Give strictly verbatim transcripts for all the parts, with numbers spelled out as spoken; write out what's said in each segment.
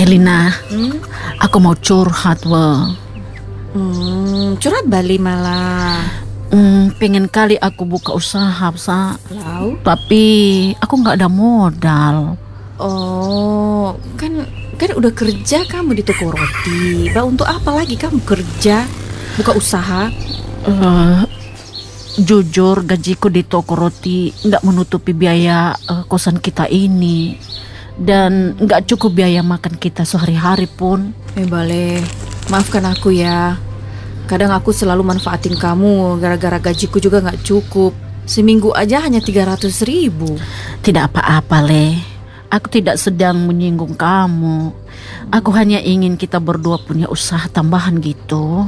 Belina, Hmm? aku mau curhat wa. Hmm, curhat Bali malah. Hmm, pengen kali aku buka usaha, sa. Lau? Tapi aku nggak ada modal. Oh, kan kan udah kerja kamu di toko roti. Bah, untuk apa lagi kamu kerja? Buka usaha? Eh, jujur gajiku di toko roti nggak menutupi biaya eh, kosan kita ini. Dan nggak cukup biaya makan kita sehari-hari pun. Eh, Bale, maafkan aku ya. Kadang aku selalu manfaatin kamu gara-gara gajiku juga nggak cukup. Seminggu aja hanya tiga ratus ribu. Tidak apa-apa, Le. Aku tidak sedang menyinggung kamu. Aku hanya ingin kita berdua punya usaha tambahan gitu.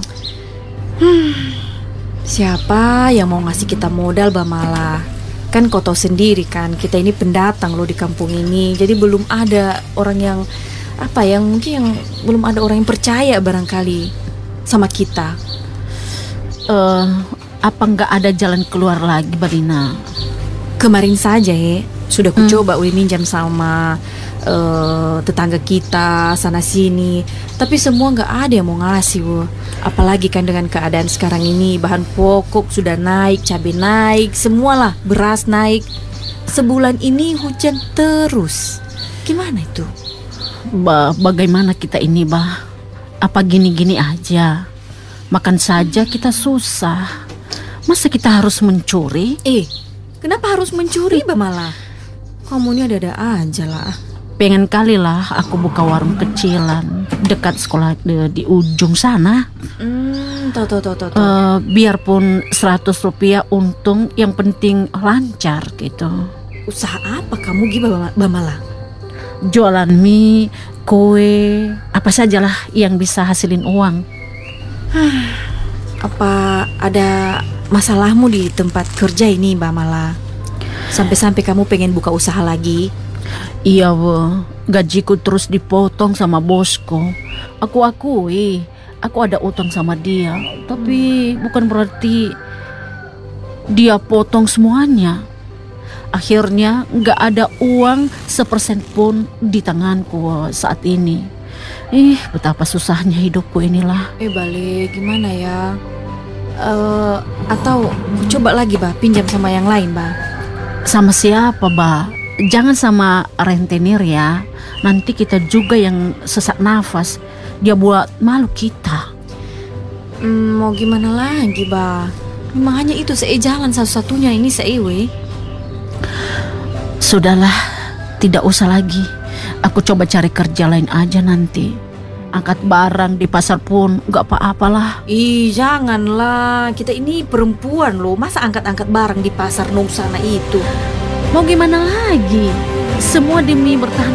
Siapa yang mau ngasih kita modal, Bamala? Kan kau tahu sendiri kan, kita ini pendatang loh di kampung ini. Jadi belum ada orang yang apa yang mungkin yang belum ada orang yang percaya barangkali sama kita. Eh, apa nggak ada jalan keluar lagi, Balina? Kemarin saja ya, sudah ku Hmm. coba we minjam sama eh, tetangga kita sana sini, tapi semua nggak ada yang mau ngasih wo. Apalagi kan dengan keadaan sekarang ini, bahan pokok sudah naik, cabai naik, semualah, beras naik. Sebulan ini hujan terus. Gimana itu? Ba, bagaimana kita ini, bah? Apa gini-gini aja? Makan saja kita susah. Masa kita harus mencuri? Eh, kenapa harus mencuri, Bamala? Kamu ini ada-ada aja lah. Pengen kali lah aku buka warung kecilan dekat sekolah di, di ujung sana. Hmm, tahu tahu tahu tahu. tahu. Eh, biarpun seratus rupiah untung, yang penting lancar gitu. Usaha apa kamu Gi Bama- Bamala? Jualan mie, kue, apa sajalah yang bisa hasilin uang. Apa ada masalahmu di tempat kerja ini, Bamala? Sampai-sampai kamu pengen buka usaha lagi? Iya, wo, gajiku terus dipotong sama bosku. Aku akui, aku ada utang sama dia, tapi bukan berarti dia potong semuanya. Akhirnya nggak ada uang sepersen pun di tanganku wo, saat ini. Ih, betapa susahnya hidupku inilah. Eh, Bale, gimana ya? Eh, atau coba lagi, Bah, pinjam sama yang lain, Bah. Sama siapa, Ba? Jangan sama rentenir ya. Nanti kita juga yang sesak nafas. Dia buat malu kita. Hmm, mau gimana lagi, Bah? Memang hanya itu saya jalan satu-satunya ini seewe. Sudahlah, tidak usah lagi. Aku coba cari kerja lain aja nanti. Angkat barang di pasar pun gak apa-apalah. Ih, janganlah. Kita ini perempuan loh. Masa angkat-angkat barang di pasar nung sana itu? Mau gimana lagi? Semua demi bertahan